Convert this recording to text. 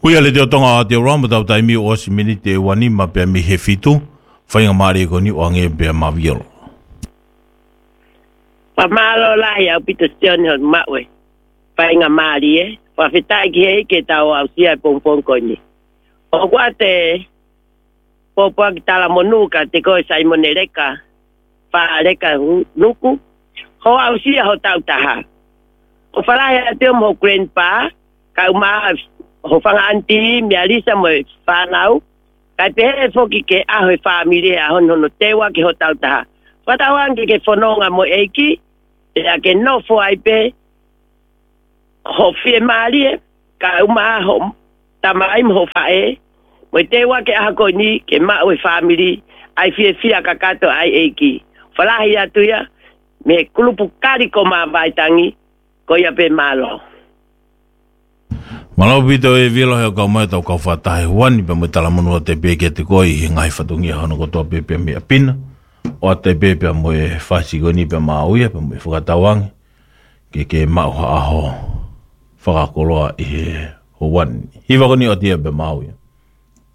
Kuia le te otonga te rama tau taimi o si mini te wani ma pia mi he fitu, whainga maari ko ni o ange pia ma violo. Pa malo lahi au pito stioni hon mawe, whainga maari e, whawhitai ki hei ke tau au sia pongpong koni. O kua te popua ki tala monuka te koe Simon Reka, wha reka nuku, ho au sia ho tau taha. O whalahi a te mo grandpa, ka umaa ho whanga anti mea lisa mo whanau, kai pehe foki ke ahoe whamiri a honono tewa ki ho tau taha. Whatawangi ke whanonga mo eiki, te a ke nofo ai pe, ho fie maari e, ka umaa ho tamai mo ho whae, mo tewa ke aha koni ke maue whamiri, ai fie fia kakato ai eiki. Whalahi atu ia, me kulupu kari ko maa vaitangi, ko ia pe malo. Malau pito e vilo heo kau mai tau kau whatahe wani pa mo tala monua te peke te koi hi ngai whatungi a hono kotoa pepe mea pina o a te pepe mo e whasigoni pe maauia pe mo e whakatawangi ke mauha aho whakakoloa i he ho wani. Hiwa koni o tia pe maauia.